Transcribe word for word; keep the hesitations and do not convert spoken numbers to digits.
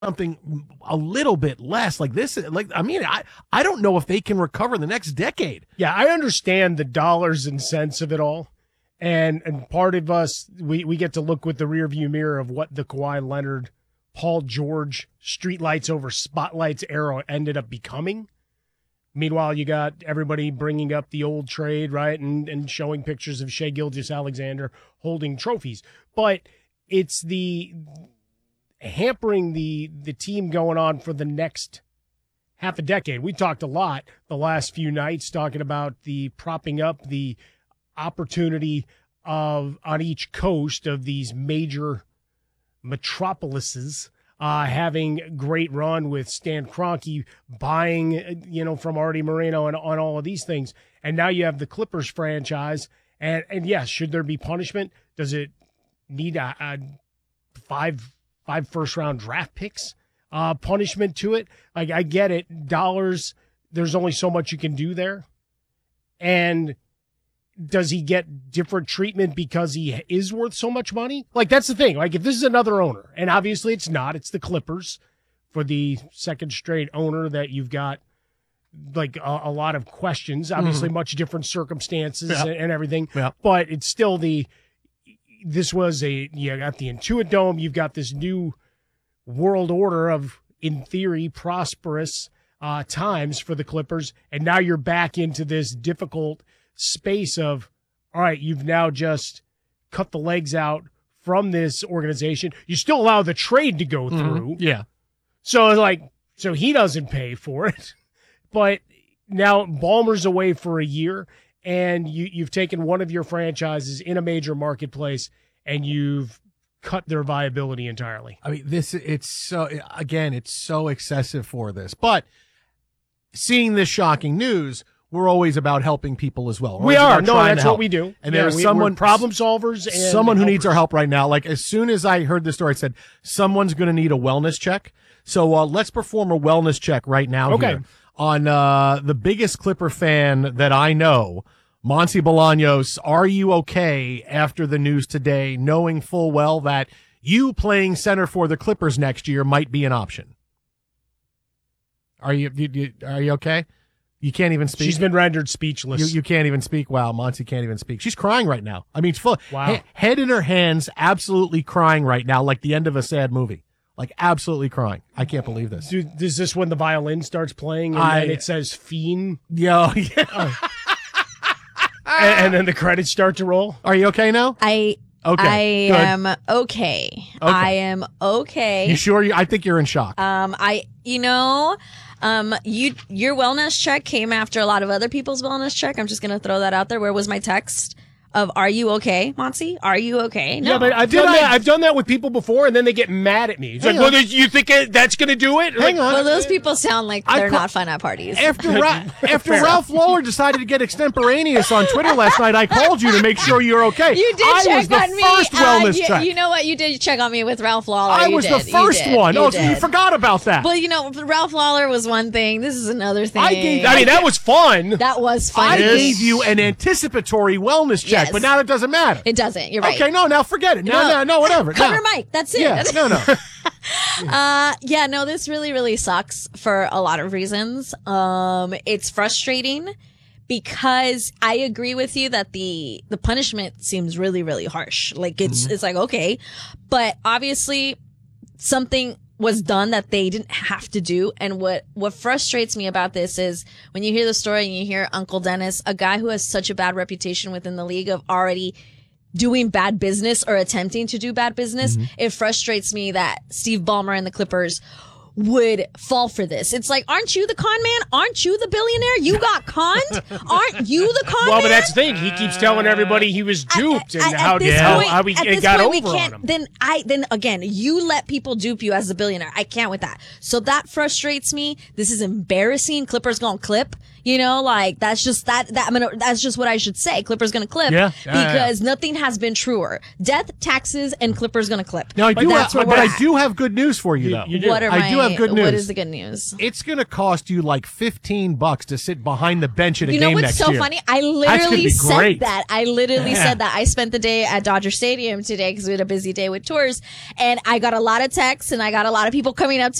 something a little bit less like this. Like, I mean, I, I don't know if they can recover the next decade. Yeah, I understand the dollars and cents of it all. And and part of us, we, we get to look with the rearview mirror of what the Kawhi Leonard, Paul George, streetlights over spotlights era ended up becoming. Meanwhile, you got everybody bringing up the old trade, right, and, and showing pictures of Shai Gilgeous-Alexander holding trophies. But it's the hampering the the team going on for the next half a decade. We talked a lot the last few nights talking about the propping up the opportunity of on each coast of these major metropolises uh, having great run with Stan Kroenke buying, you know, from Artie Moreno and on all of these things. And now you have the Clippers franchise. And, and yes, should there be punishment? Does it need a, a five five first round draft picks uh, punishment to it? Like, I get it. Dollars, there's only so much you can do there. And does he get different treatment because he is worth so much money? Like, that's the thing. Like, if this is another owner, and obviously it's not, it's the Clippers for the second straight owner that you've got, like, a, a lot of questions, obviously mm-hmm. much different circumstances yeah. and, and everything. Yeah. But it's still the, this was a, you got the Intuit Dome, you've got this new world order of, in theory, prosperous uh, times for the Clippers, and now you're back into this difficult space of, all right, you've now just cut the legs out from this organization. You still allow the trade to go through. Mm-hmm. Yeah. So, like, so he doesn't pay for it. But now Ballmer's away for a year, and you, you've taken one of your franchises in a major marketplace, and you've cut their viability entirely. I mean, this, it's so, again, it's so excessive for this. But seeing this shocking news, we're always about helping people as well. We're we are. No, that's what we do. And yeah, there's we, someone, we're problem solvers. And someone who helpers. needs our help right now. Like, as soon as I heard this story, I said, someone's going to need a wellness check. So uh, let's perform a wellness check right now okay. here on uh, the biggest Clipper fan that I know, Monty Bolaños. Are you okay after the news today, knowing full well that you playing center for the Clippers next year might be an option? Are you, you, you are you okay? You can't even speak. She's been rendered speechless. You, you can't even speak. Wow, Monty can't even speak. She's crying right now. I mean, it's full. Wow. He, head in her hands, absolutely crying right now, like the end of a sad movie. Like, absolutely crying. I can't believe this. Dude, is this when the violin starts playing and I, then it says Fiend? Yo, yeah. Oh. and, and then the credits start to roll? Are you okay now? I okay. I Good. am okay. okay. I am okay. You sure? You, I think you're in shock. Um, I, you know... Um, you, your wellness check came after a lot of other people's wellness check. I'm just going to throw that out there. Where was my text of, are you okay, Monty? Are you okay? No. Yeah, but I've Did done I- that. I've done that with people before, and then they get mad at me. It's like, Hang on. well, you think it- that's going to do it? Hang on. Well, those people sound like I they're ca- not fun at parties. After Ra- after Ralph Lawler decided to get extemporaneous on Twitter last night, I called you to make sure you're okay. You did I check was the on me. first wellness uh, you, check. you know what? You did check on me with Ralph Lawler. I You was did. the first You did. one. You Oh, so you did. forgot about that. Well, you know, Ralph Lawler was one thing. This is another thing. I gave- I mean, that was fun. That was I funny. gave you an anticipatory wellness check, Yes. but now it doesn't matter. It doesn't. You're right. Okay, no, now forget it. No, No. no, no, whatever. Cover no. Mike. That's it. Yeah, no, no. Uh, yeah, no, this really, really sucks for a lot of reasons. Um, it's frustrating because I agree with you that the, the punishment seems really, really harsh. Like it's, Mm-hmm. it's like, okay, but obviously something was done that they didn't have to do. And what, what frustrates me about this is when you hear the story and you hear Uncle Dennis, a guy who has such a bad reputation within the league of already doing bad business or attempting to do bad business, Mm-hmm. it frustrates me that Steve Ballmer and the Clippers would fall for this. It's like, aren't you the con man? Aren't you the billionaire? You got conned? Aren't you the con well, man? but that's the thing. He keeps telling everybody he was duped At- and at- how, at this how, point- how we at it this got point, over we can't, on him. Then I, then again, you let people dupe you as a billionaire. I can't with that. So that frustrates me. This is embarrassing. Clippers gonna clip. You know, like that's just that. That I mean, that's just what I should say. Clippers gonna clip. Yeah. Yeah, yeah, because nothing has been truer. Death, taxes, and Clippers gonna clip. Now, I But do, that's have, where but we're I at. do have good news for you, though. you do. What are I my do have good news. What is the good news? It's going to cost you like fifteen bucks to sit behind the bench at a You know game what's next so year. funny? I gonna literally be said great. that. I literally Yeah. said that. I spent the day at Dodger Stadium today because we had a busy day with tours, and I got a lot of texts and I got a lot of people coming up